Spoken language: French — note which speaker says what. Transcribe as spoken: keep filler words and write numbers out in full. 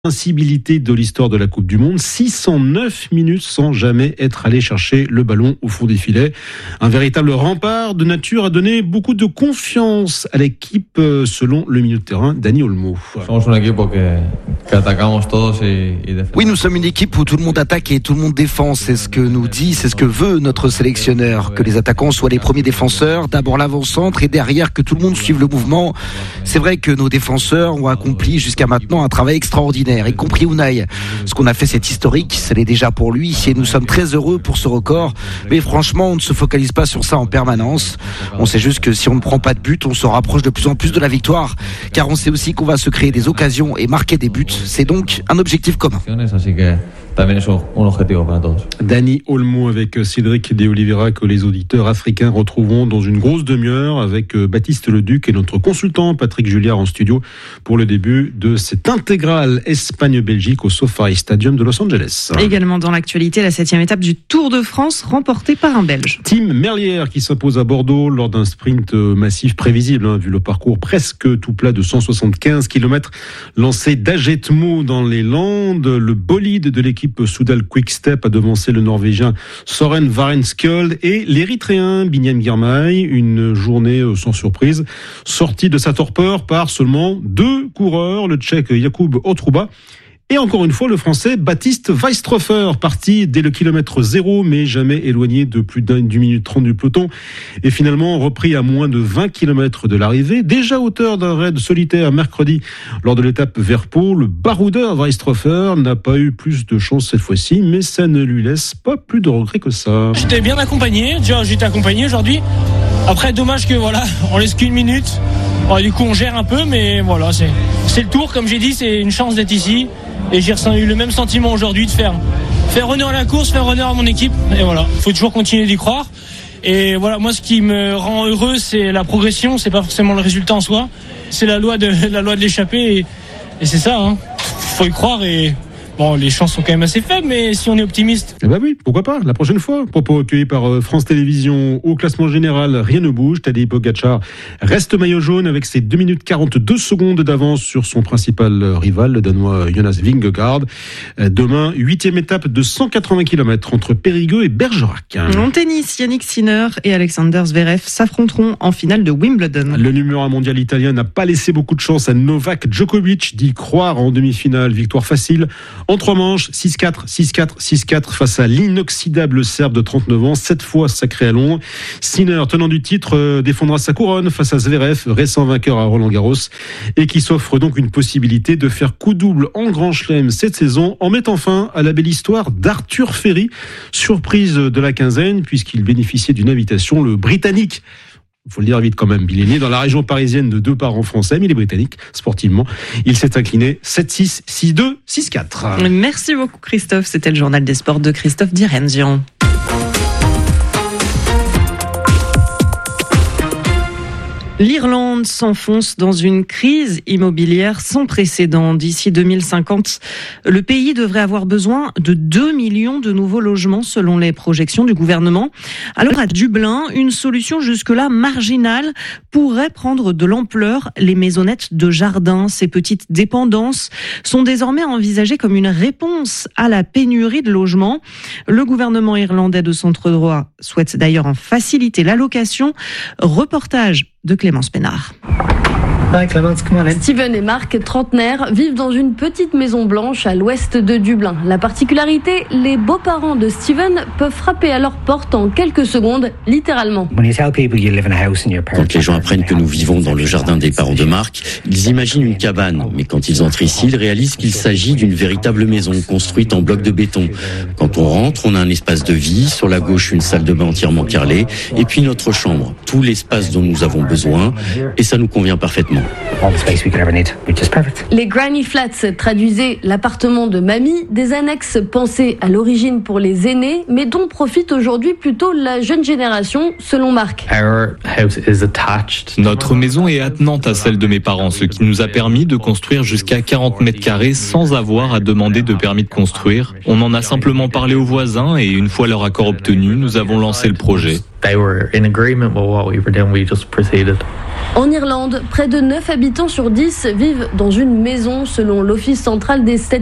Speaker 1: Invincibilité de l'histoire de la Coupe du Monde, six cent neuf minutes sans jamais être allé chercher le ballon au fond des filets. Un véritable rempart de nature a donné beaucoup de confiance à l'équipe selon le milieu de terrain Dani Olmo.
Speaker 2: Oui, nous sommes une équipe où tout le monde attaque et tout le monde défend. C'est ce que nous dit, c'est ce que veut notre sélectionneur. Que les attaquants soient les premiers défenseurs, d'abord l'avant-centre et derrière que tout le monde suive le mouvement. C'est vrai que nos défenseurs ont accompli jusqu'à maintenant un travail extraordinaire, y compris Unai. Ce qu'on a fait, c'est historique, ça l'est déjà pour lui et nous sommes très heureux pour ce record. Mais franchement, on ne se focalise pas sur ça en permanence. On sait juste que si on ne prend pas de but, on se rapproche de plus en plus de la victoire, car on sait aussi qu'on va se créer des occasions et marquer des buts. C'est donc un objectif commun.
Speaker 1: Dani Olmo avec Cédric de Oliveira, que les auditeurs africains retrouveront dans une grosse demi-heure avec Baptiste Leduc et notre consultant Patrick Julliard en studio pour le début de cette intégrale Espagne-Belgique au SoFi Stadium de Los Angeles.
Speaker 3: Également dans l'actualité, la septième étape du Tour de France remportée par un Belge.
Speaker 1: Tim Merlier qui s'impose à Bordeaux lors d'un sprint massif prévisible, hein, vu le parcours presque tout plat de cent soixante-quinze kilomètres lancé d'Ajetmo dans les Landes. Le bolide de l'équipe Soudal Quick-Step a devancé le Norvégien Soren Varenskjold et l'Érythréen Binyam Girmay. Une journée sans surprise, sortie de sa torpeur par seulement deux coureurs, le Tchèque Jakub Otruba et encore une fois le Français Baptiste Weistrofer, parti dès le kilomètre zéro mais jamais éloigné de plus d'une minute trente du peloton et finalement repris à moins de vingt kilomètres de l'arrivée. Déjà auteur d'un raid solitaire mercredi lors de l'étape vers Pau, le baroudeur Weistrofer n'a pas eu plus de chance cette fois-ci, mais ça ne lui laisse pas plus de regrets que ça.
Speaker 4: J'étais bien accompagné, déjà j'étais accompagné aujourd'hui. Après dommage que voilà, on laisse qu'une minute. Bon, du coup on gère un peu, mais voilà, c'est, c'est le tour, comme j'ai dit, c'est une chance d'être ici. Et j'ai eu le même sentiment aujourd'hui de faire, faire honneur à la course, faire honneur à mon équipe. Et voilà, il faut toujours continuer d'y croire. Et voilà, moi ce qui me rend heureux, c'est la progression, c'est pas forcément le résultat en soi. C'est la loi de, la loi de l'échappée et, et c'est ça, hein. Faut y croire et... Bon, les chances sont quand même assez faibles, mais si on est optimiste...
Speaker 1: Eh ben oui, pourquoi pas, la prochaine fois. Propos recueillis par France Télévisions. Au classement général, rien ne bouge. Tadej Pogačar reste maillot jaune avec ses deux minutes quarante-deux secondes d'avance sur son principal rival, le Danois Jonas Vingegaard. Demain, huitième étape de cent quatre-vingts kilomètres entre Périgueux et Bergerac.
Speaker 3: En tennis, Yannick Sinner et Alexander Zverev s'affronteront en finale de Wimbledon.
Speaker 1: Le numéro un mondial italien n'a pas laissé beaucoup de chance à Novak Djokovic d'y croire en demi-finale. Victoire facile en trois manches, six quatre, six quatre, six quatre face à l'inoxydable Serbe de trente-neuf ans, sept fois sacré à Londres. Sinner, tenant du titre, euh, défendra sa couronne face à Zverev, récent vainqueur à Roland-Garros, et qui s'offre donc une possibilité de faire coup double en Grand Chelem cette saison, en mettant fin à la belle histoire d'Arthur Ferry, surprise de la quinzaine, puisqu'il bénéficiait d'une invitation, le Britannique. Il faut le dire vite quand même, il est né dans la région parisienne de deux parents français, mais il est britannique, sportivement. Il s'est incliné sept six, six deux, six quatre.
Speaker 3: Merci beaucoup Christophe, c'était le journal des sports de Christophe Direnzian. L'Irlande s'enfonce dans une crise immobilière sans précédent. D'ici deux mille cinquante, le pays devrait avoir besoin de deux millions de nouveaux logements selon les projections du gouvernement. Alors à Dublin, une solution jusque-là marginale pourrait prendre de l'ampleur. Les maisonnettes de jardin, ces petites dépendances, sont désormais envisagées comme une réponse à la pénurie de logements. Le gouvernement irlandais de centre droit souhaite d'ailleurs en faciliter l'allocation. Reportage de Clémence Pénard.
Speaker 5: Steven et Mark, trentenaires, vivent dans une petite maison blanche à l'ouest de Dublin. La particularité, les beaux-parents de Steven peuvent frapper à leur porte en quelques secondes, littéralement.
Speaker 6: Quand les gens apprennent que nous vivons dans le jardin des parents de Mark, ils imaginent une cabane. Mais quand ils entrent ici, ils réalisent qu'il s'agit d'une véritable maison construite en blocs de béton. Quand on rentre, on a un espace de vie. Sur la gauche, une salle de bain entièrement carrelée. Et puis notre chambre. Tout l'espace dont nous avons besoin. Et ça nous convient parfaitement.
Speaker 5: Les Granny Flats traduisaient l'appartement de mamie, des annexes pensées à l'origine pour les aînés, mais dont profite aujourd'hui plutôt la jeune génération, selon Marc.
Speaker 7: Notre maison est attenante à celle de mes parents, ce qui nous a permis de construire jusqu'à quarante mètres carrés sans avoir à demander de permis de construire. On en a simplement parlé aux voisins et une fois leur accord obtenu, nous avons lancé le projet.
Speaker 5: En Irlande, près de neuf habitants sur dix vivent dans une maison, selon l'Office central des statistiques.